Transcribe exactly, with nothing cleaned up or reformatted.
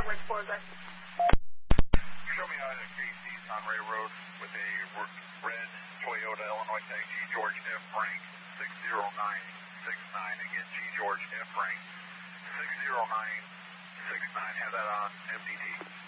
Where's Forza? Show me out at Casey's on Railroad with a red Toyota Illinois tag, G. George F. Frank, six zero nine six nine. Again, G. George F. Frank, six zero nine six nine. Have that on M D T.